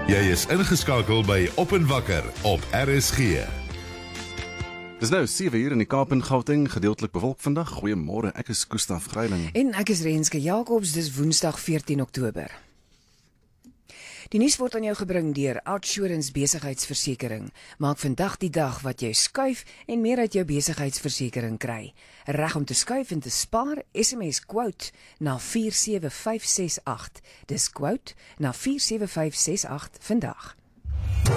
Jy is ingeskakel by Op en Wakker op RSG. Dis nou 7 uur in die Kaap en Gauteng, gedeeltelik bewolk vandag. Goeiemôre, ek is Gustaf Greiling. En ek is Renske Jacobs, dis Woensdag 14 Oktober. Die nuus word aan jou gebring deur OUTsurance besigheidsversekering. Maak vandag die dag wat jy skuif en meer uit jou besigheidsversekering kry. Reg om te skuif en te spaar, SMS quote na 47568. Dis quote na 47568 vandag.